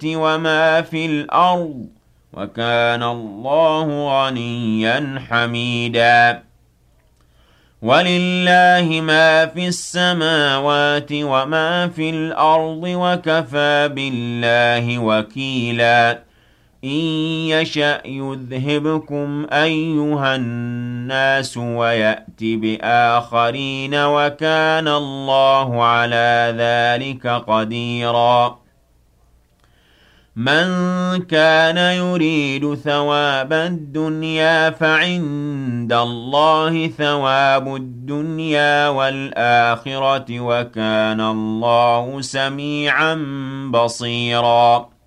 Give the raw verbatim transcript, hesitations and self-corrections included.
وما في الأرض وكان الله غنيا حميدا ولله ما في السماوات وما في الأرض وكفى بالله وكيلا إن يشأ يذهبكم أيها الناس ويأت بآخرين وكان الله على ذلك قديرا من كان يريد ثواب الدنيا فعند الله ثواب الدنيا والآخرة وكان الله سميعا بصيرا